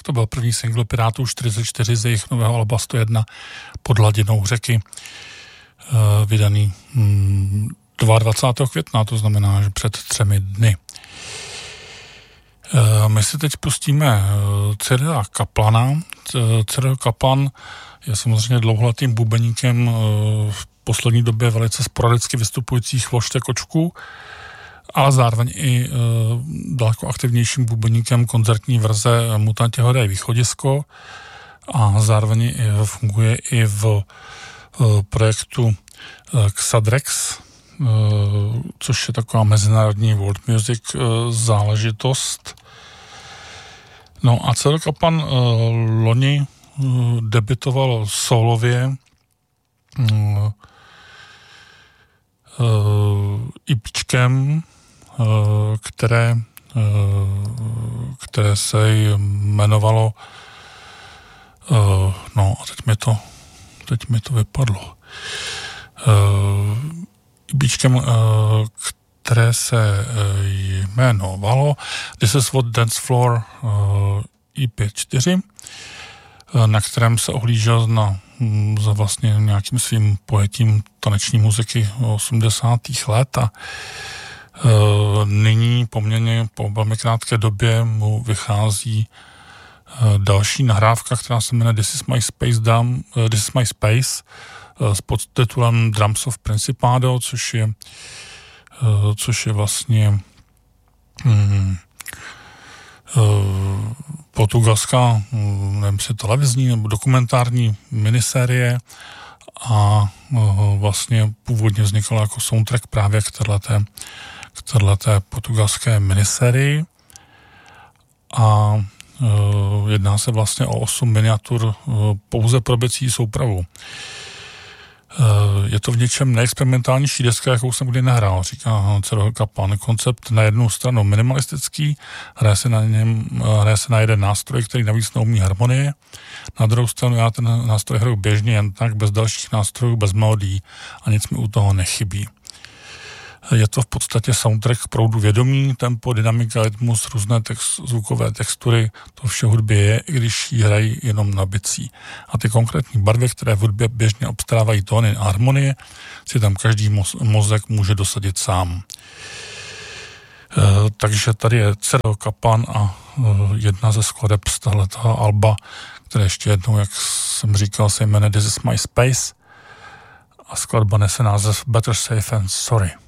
To byl první single Pirátů 44 z jejich nového alba 101 Pod hladinou řeky, vydaný 22. května, to znamená, že před 3 dny. My si teď pustíme Cyrila Kaplana. Cyril Kaplan je samozřejmě dlouholetým bubeníkem v poslední době velice sporadicky vystupujících Vložte kočku, ale zároveň i daleko aktivnějším bubeníkem koncertní verze Mutanti hledají východisko a zároveň funguje i v projektu Xadrex, což je taková mezinárodní world music záležitost. No a Cyril Kaplan loni debutoval solově IPčkem, které se jmenovalo no a teď mi to vypadlo. IPčkem, které se jmenovalo This is what Dance Floor IP4, na kterém se ohlížel za vlastně nějakým svým pojetím taneční muziky 80. let a nyní poměrně po velmi krátké době mu vychází další nahrávka, která se jmenuje This is my Space s podtitulem Drums of Principado, což je vlastně portugalská, nevím, si televizní nebo dokumentární minisérie a vlastně původně vznikala jako soundtrack právě k téhleté portugalské minisérii a jedná se vlastně o 8 miniatur pouze pro bicí soupravu. Je to v něčem nejexperimentálnější deska, jakou jsem kdy nahrál, říká Cyril Kaplan. Koncept na jednu stranu minimalistický, hraje se na jeden nástroj, který navíc neumí harmonie. Na druhou stranu já ten nástroj hraju běžně jen tak, bez dalších nástrojů, bez melodií a nic mi u toho nechybí. Je to v podstatě soundtrack proudu vědomí, tempo, dynamika, rytmus, různé zvukové textury, to vše hudbě je, i když ji hrají jenom na bicí. A ty konkrétní barvy, které v hudbě běžně obstarávají tóny a harmonie, si tam každý mozek může dosadit sám. Takže tady je Cyril Kaplan a jedna ze skladeb z tohoto alba, které ještě jednou, jak jsem říkal, se jmenuje This is my Space a skladba nese název Better Safe than Sorry.